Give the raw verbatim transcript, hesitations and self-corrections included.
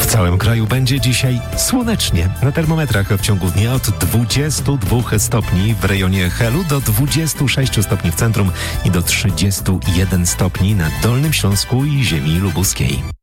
całym kraju będzie dzisiaj słonecznie. Na termometrach w ciągu dnia od dwudziestu dwóch stopni w rejonie Helu do dwudziestu sześciu stopni w centrum i do trzydziestu jeden stopni na Dolnym Śląsku i ziemi lubuskiej.